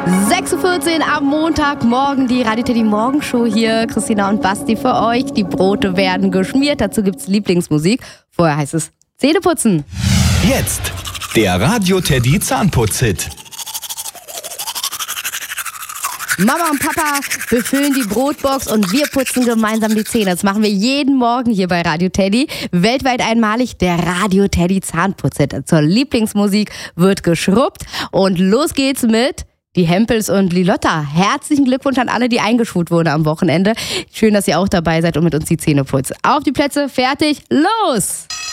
6:14 Uhr am Montagmorgen, die Radio Teddy Morgenshow hier. Christina und Basti für euch. Die Brote werden geschmiert, dazu gibt's Lieblingsmusik. Vorher heißt es Zähneputzen. Jetzt der Radio Teddy Zahnputz-Hit. Mama und Papa befüllen die Brotbox und wir putzen gemeinsam die Zähne. Das machen wir jeden Morgen hier bei Radio Teddy. Weltweit einmalig der Radio Teddy Zahnputz-Hit. Zur Lieblingsmusik wird geschrubbt und los geht's mit die Hempels und Lilotta. Herzlichen Glückwunsch an alle, die eingeschult wurden am Wochenende. Schön, dass ihr auch dabei seid und mit uns die Zähne putzt. Auf die Plätze, fertig, los!